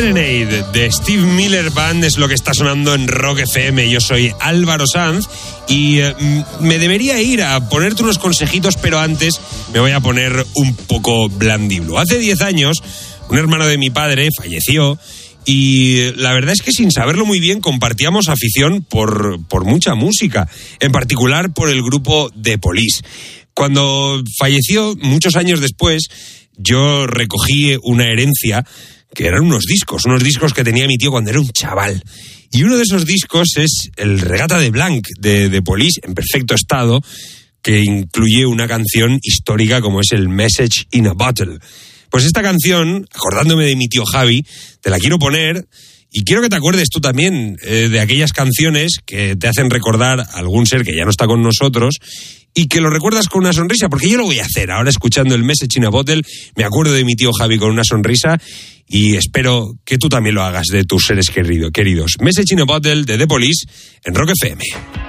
Serenade de Steve Miller Band es lo que está sonando en Rock FM. Yo soy Álvaro Sanz y me debería ir a ponerte unos consejitos, pero antes me voy a poner un poco blandiblo. Hace 10 años, un hermano de mi padre falleció y la verdad es que sin saberlo muy bien compartíamos afición por mucha música, en particular por el grupo The Police. Cuando falleció, muchos años después, yo recogí una herencia que eran unos discos que tenía mi tío cuando era un chaval. Y uno de esos discos es el Regatta de Blanc de The Police, en perfecto estado, que incluye una canción histórica como es el Message in a Bottle. Pues esta canción, acordándome de mi tío Javi, te la quiero poner y quiero que te acuerdes tú también de aquellas canciones que te hacen recordar a algún ser que ya no está con nosotros y que lo recuerdas con una sonrisa, porque yo lo voy a hacer. Ahora, escuchando el Message in a Bottle, me acuerdo de mi tío Javi con una sonrisa y espero que tú también lo hagas de tus seres queridos. Message in a Bottle de The Police en Rock FM.